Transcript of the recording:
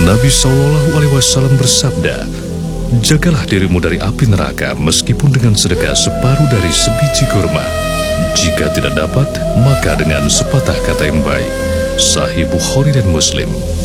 Nabi SAW bersabda, "Jagalah dirimu dari api neraka meskipun dengan sedekah separuh dari sebiji kurma. Jika tidak dapat, maka dengan sepatah kata yang baik." Sahih Bukhari dan Muslim.